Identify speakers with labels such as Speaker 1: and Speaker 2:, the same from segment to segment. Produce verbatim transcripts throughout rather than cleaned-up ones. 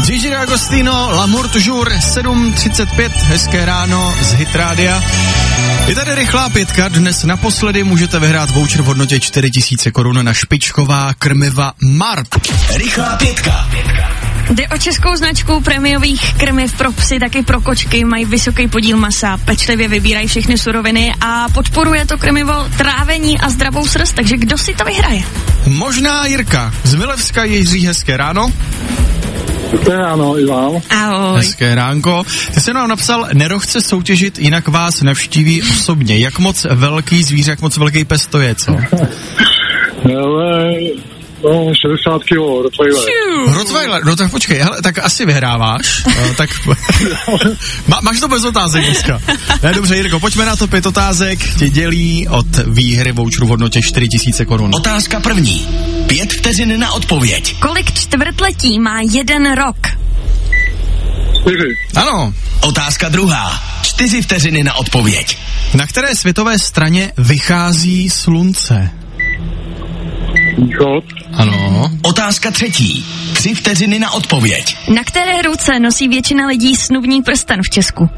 Speaker 1: Gigi D'Agostino, L'amour toujours, sedm třicet pět, hezké ráno z Hit Rádia. Je tady rychlá pětka, dnes naposledy můžete vyhrát voucher v hodnotě čtyři tisíce korun na špičková krmiva Mart.
Speaker 2: Rychlá pětka.
Speaker 3: Jde o českou značku prémiových krmiv pro psy, taky pro kočky, mají vysoký podíl masa, pečlivě vybírají všechny suroviny a podporuje to krmivo trávení a zdravou srst, takže kdo si to vyhraje?
Speaker 1: Možná Jirka z Milevska. Jiří, hezké ráno.
Speaker 4: Hezké ráno, i vám.
Speaker 3: Ahoj.
Speaker 1: Hezké ránko. Ty jsi nám napsal, Nero chce soutěžit, jinak vás navštíví osobně. Jak moc velký zvíře, jak moc velký pes to je, co?
Speaker 4: Ale, no, šedesát kilo, Rottweiler.
Speaker 1: Rottweiler, no tak počkej, hele, tak asi vyhráváš. No, tak Má, máš to bez otázek dneska. Ne, dobře, Jirko, pojďme na to pět otázek. Tě dělí od výhry voucheru v hodnotě čtyři tisíce korun.
Speaker 2: Otázka první. Pět vteřin na odpověď.
Speaker 3: Kolik čtvrtletí má jeden rok?
Speaker 4: Čtyři.
Speaker 1: Ano.
Speaker 2: Otázka druhá. Čtyři vteřiny na odpověď.
Speaker 1: Na které světové straně vychází slunce?
Speaker 4: Východ.
Speaker 1: Ano.
Speaker 2: Otázka třetí. Tři vteřiny na odpověď.
Speaker 3: Na které ruce nosí většina lidí snubní prsten v Česku?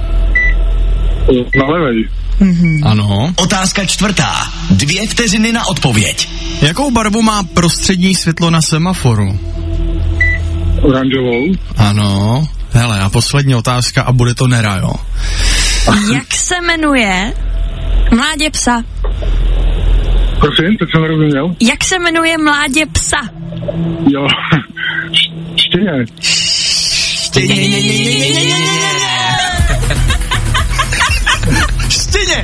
Speaker 4: Na levej.
Speaker 3: Mhm.
Speaker 1: Ano.
Speaker 2: Otázka čtvrtá. Dvě vteřiny na odpověď.
Speaker 1: Jakou barvu má prostřední světlo na semaforu?
Speaker 4: Oranžovou.
Speaker 1: Ano. Hele, a poslední otázka a bude to Nera, jo?
Speaker 3: Jak se jmenuje mládě psa?
Speaker 4: Prosím, teď jsem nerozuměl.
Speaker 3: Jak se jmenuje mládě psa?
Speaker 4: Jo, štěně.
Speaker 1: Štěně!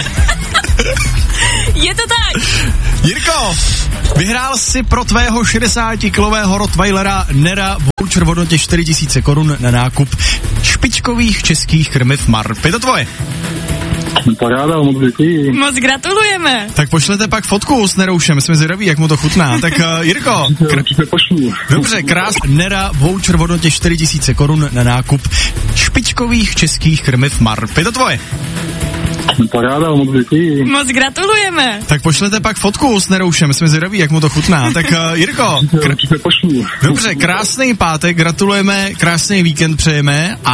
Speaker 3: Je to tak!
Speaker 1: Jirko, vyhrál si pro tvého šedesátikilového Rottweilera Nera voucher v hodnotě čtyři tisíce korun na nákup špičkových českých krmiv Mart. Je to tvoje?
Speaker 4: Paráda, moc děkuji.
Speaker 3: Moc gratulujeme.
Speaker 1: Tak pošlete pak fotku s Neroušem, jsme zvědaví, jak mu to chutná. Tak uh, Jirko,
Speaker 4: Určitě pošlu.
Speaker 1: dobře, krás Nera voucher v hodnotě čtyři tisíce korun na nákup špičkových českých krmiv Mart. Je to tvoje?
Speaker 4: Paráda, moc děkuji.
Speaker 3: Moc gratulujeme.
Speaker 1: Tak pošlete pak fotku s Neroušem, jsme zvědaví, jak mu to chutná. Tak uh, Jirko, kr-
Speaker 4: Určitě pošlu.
Speaker 1: dobře, krásný pátek, gratulujeme, krásný víkend přejeme a